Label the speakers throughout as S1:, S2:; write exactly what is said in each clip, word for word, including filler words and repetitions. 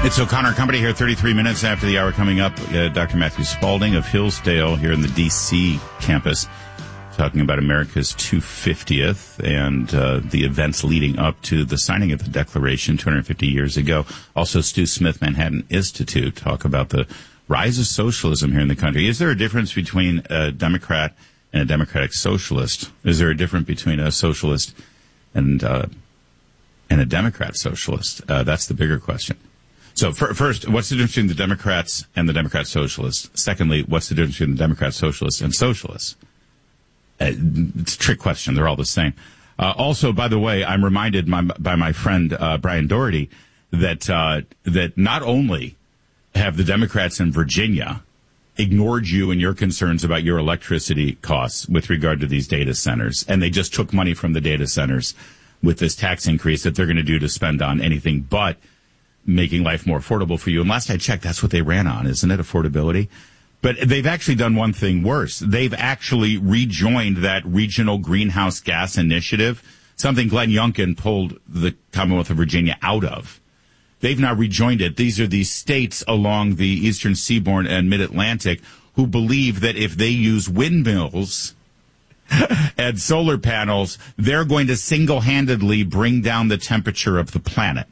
S1: It's O'Connor Company here, thirty-three minutes after the hour. Coming up, uh, Doctor Matthew Spalding of Hillsdale here in the D C campus, talking about America's two hundred fiftieth and uh, the events leading up to the signing of the Declaration two hundred fifty years ago. Also, Stu Smith, Manhattan Institute, talk about the rise of socialism here in the country. Is there a difference between a Democrat and a Democratic Socialist? Is there a difference between a socialist and uh, and a Democrat Socialist? Uh, that's the bigger question. So for, first, what's the difference between the Democrats and the Democrat Socialists? Secondly, what's the difference between the Democrat Socialists and Socialists? Uh, it's a trick question. They're all the same. Uh, also, by the way, I'm reminded my, by my friend uh, Brian Doherty that uh, that not only have the Democrats in Virginia ignored you and your concerns about your electricity costs with regard to these data centers, and they just took money from the data centers with this tax increase that they're going to do to spend on anything but making life more affordable for you. And last I checked, that's what they ran on, isn't it? Affordability. But they've actually done one thing worse. They've actually rejoined that regional greenhouse gas initiative, something Glenn Youngkin pulled the Commonwealth of Virginia out of. They've now rejoined it. These are these states along the eastern seaboard and mid-Atlantic who believe that if they use windmills and solar panels, they're going to single-handedly bring down the temperature of the planet.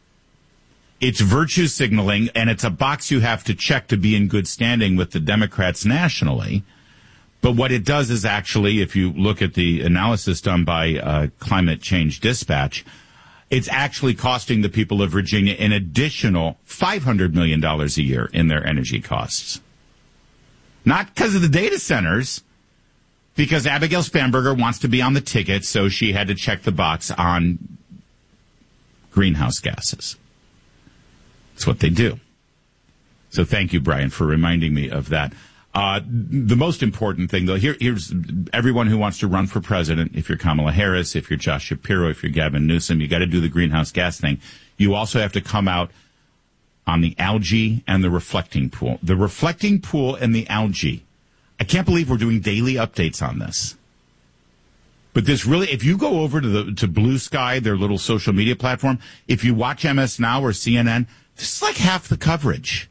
S1: It's virtue signaling, and it's a box you have to check to be in good standing with the Democrats nationally. But what it does is actually, if you look at the analysis done by uh, Climate Change Dispatch, it's actually costing the people of Virginia an additional five hundred million dollars a year in their energy costs. Not because of the data centers, because Abigail Spanberger wants to be on the ticket, so she had to check the box on greenhouse gases. That's what they do. So thank you, Brian, for reminding me of that. Uh, the most important thing, though, here, here's everyone who wants to run for president. If you're Kamala Harris, if you're Josh Shapiro, if you're Gavin Newsom, you got to do the greenhouse gas thing. You also have to come out on the algae and the reflecting pool. The reflecting pool and the algae. I can't believe we're doing daily updates on this. But this really, if you go over to the to Blue Sky, their little social media platform, if you watch M S Now or C N N, this is like half the coverage.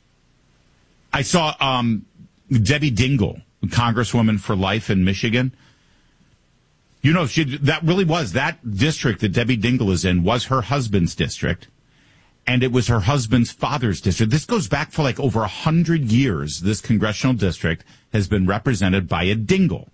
S1: I saw um, Debbie Dingell, Congresswoman for Life in Michigan. You know, she, that really was, that district that Debbie Dingell is in was her husband's district, and it was her husband's father's district. This goes back for like over a hundred years. This congressional district has been represented by a Dingell.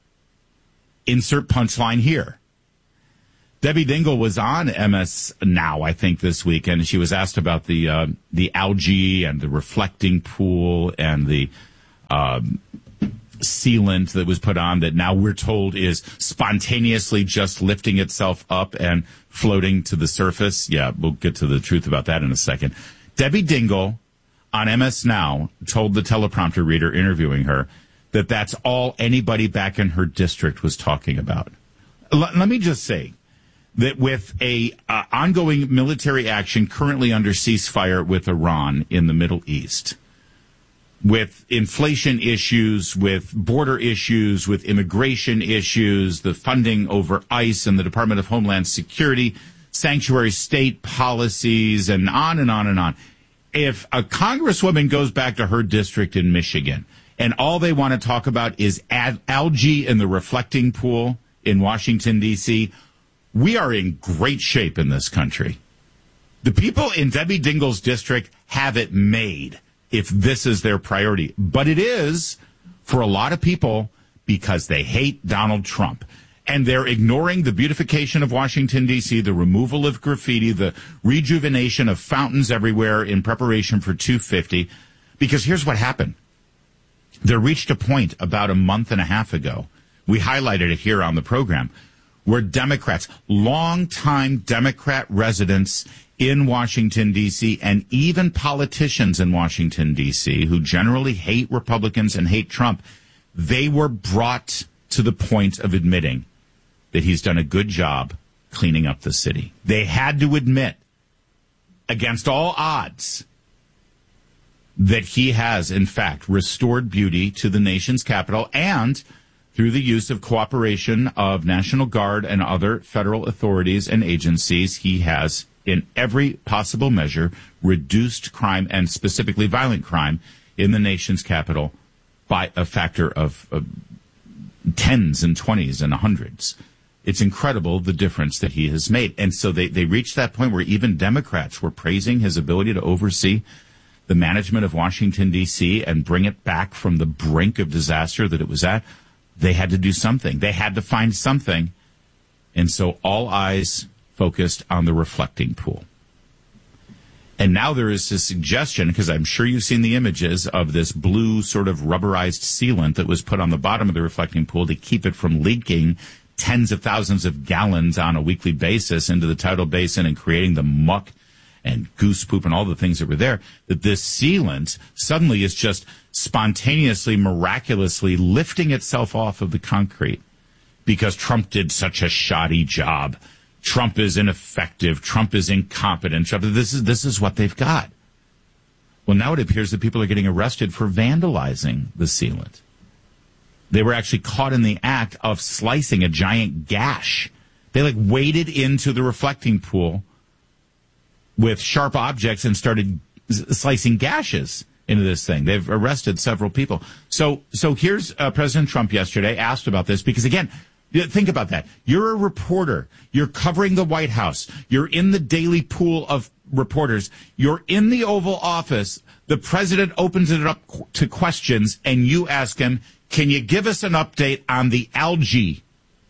S1: Insert punchline here. Debbie Dingell was on M S Now, I think, this week, and she was asked about the uh, the algae and the reflecting pool and the um, sealant that was put on that now we're told is spontaneously just lifting itself up and floating to the surface. Yeah, we'll get to the truth about that in a second. Debbie Dingell on M S Now told the teleprompter reader interviewing her that that's all anybody back in her district was talking about. L- let me just say that with a uh, ongoing military action currently under ceasefire with Iran in the Middle East, with inflation issues, with border issues, with immigration issues, the funding over ICE and the Department of Homeland Security, sanctuary state policies, and on and on and on. If a congresswoman goes back to her district in Michigan and all they want to talk about is ad- algae in the reflecting pool in Washington, D C, we are in great shape in this country. The people in Debbie Dingell's district have it made if this is their priority. But it is for a lot of people because they hate Donald Trump. And they're ignoring the beautification of Washington, D C, the removal of graffiti, the rejuvenation of fountains everywhere in preparation for two fifty. Because here's what happened. There reached a point about a month and a half ago, we highlighted it here on the program, where Democrats, longtime Democrat residents in Washington, D C, and even politicians in Washington, D C, who generally hate Republicans and hate Trump, they were brought to the point of admitting that he's done a good job cleaning up the city. They had to admit, against all odds, that he has, in fact, restored beauty to the nation's capital, and through the use of cooperation of National Guard and other federal authorities and agencies, he has in every possible measure, reduced crime and specifically violent crime in the nation's capital by a factor of, of tens and twenties and hundreds. It's incredible the difference that he has made. And so they, they reached that point where even Democrats were praising his ability to oversee the management of Washington, D C and bring it back from the brink of disaster that it was at. They had to do something. They had to find something. And so all eyes focused on the reflecting pool. And now there is a suggestion, because I'm sure you've seen the images of this blue sort of rubberized sealant that was put on the bottom of the reflecting pool to keep it from leaking tens of thousands of gallons on a weekly basis into the tidal basin and creating the muck and goose poop and all the things that were there, that this sealant suddenly is just spontaneously, miraculously lifting itself off of the concrete because Trump did such a shoddy job. Trump is ineffective. Trump is incompetent. Trump, this is this is what they've got. Well, now it appears that people are getting arrested for vandalizing the sealant. They were actually caught in the act of slicing a giant gash. They like waded into the reflecting pool with sharp objects and started slicing gashes into this thing. They've arrested several people. So, so here's uh, President Trump yesterday asked about this because, again, think about that. You're a reporter. You're covering the White House. You're in the daily pool of reporters. You're in the Oval Office. The president opens it up to questions, and you ask him, can you give us an update on the algae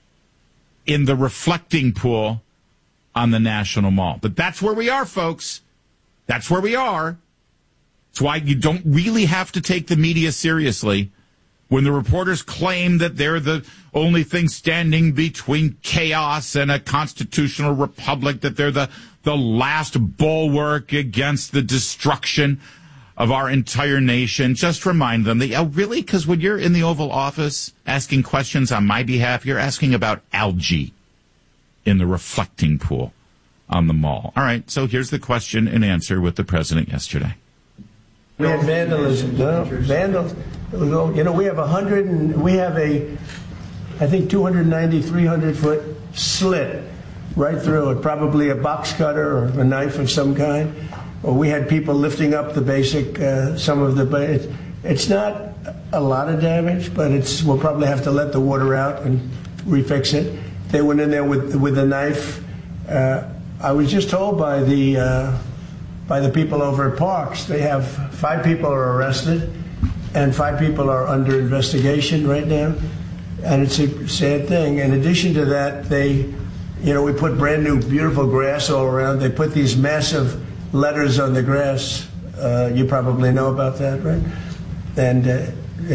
S1: in the reflecting pool on the National Mall? But that's where we are, folks. That's where we are. It's why you don't really have to take the media seriously when the reporters claim that they're the only thing standing between chaos and a constitutional republic, that they're the, the last bulwark against the destruction of our entire nation. Just remind them that, oh, really? Because when you're in the Oval Office asking questions on my behalf, you're asking about algae in the reflecting pool on the mall. All right, so here's the question and answer with the president yesterday.
S2: We had vandalism, no, vandals. You know, we have a hundred and we have a, I think, two ninety, three hundred foot slit right through it, probably a box cutter or a knife of some kind. Or we had people lifting up the basic, uh, some of the, but it's, it's not a lot of damage, but it's, we'll probably have to let the water out and refix it. They went in there with with a knife. Uh, I was just told by the uh, by the people over at Parks, they have five people are arrested and five people are under investigation right now. And it's a sad thing. In addition to that, they, you know, we put brand new, beautiful grass all around. They put these massive letters on the grass. Uh, you probably know about that, right? And uh,